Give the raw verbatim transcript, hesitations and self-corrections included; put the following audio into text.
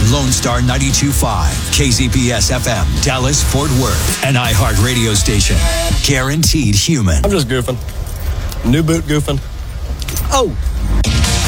Lone Star ninety-two point five, K Z P S F M, Dallas, Fort Worth, an iHeart radio station. Guaranteed human. I'm just goofing. New boot goofing. Oh!